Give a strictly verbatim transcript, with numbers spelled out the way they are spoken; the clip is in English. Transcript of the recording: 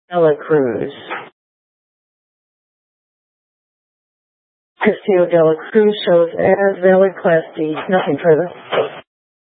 Vela Cruz. Castillo de la Cruz shows as Vela Class D. Nothing further.